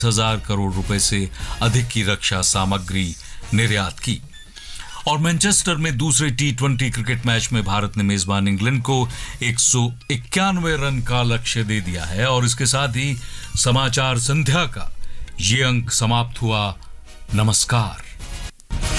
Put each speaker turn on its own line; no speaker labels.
हजार करोड़ रुपए से अधिक की रक्षा सामग्री निर्यात की। और मैनचेस्टर में दूसरे T20 क्रिकेट मैच में भारत ने मेजबान इंग्लैंड को 191 रन का लक्ष्य दे दिया है। और इसके साथ ही समाचार संध्या का ये अंक समाप्त हुआ। नमस्कार।